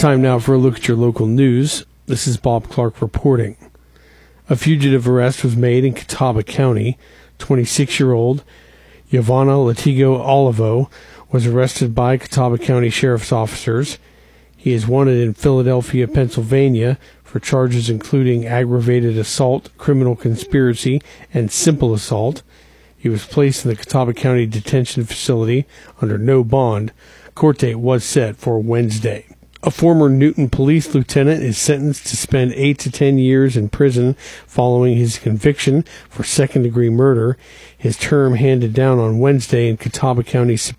Time now for a look at your local news. This is Bob Clark reporting. A fugitive arrest was made in Catawba County. 26-year-old Yovana Latigo Olivo was arrested by Catawba County Sheriff's officers. He is wanted in Philadelphia, Pennsylvania for charges including aggravated assault, criminal conspiracy, and simple assault. He was placed in the Catawba County Detention Facility under no bond. Court date was set for Wednesday. A former Newton police lieutenant is sentenced to spend 8 to 10 years in prison following his conviction for second-degree murder. His term handed down on Wednesday in Catawba County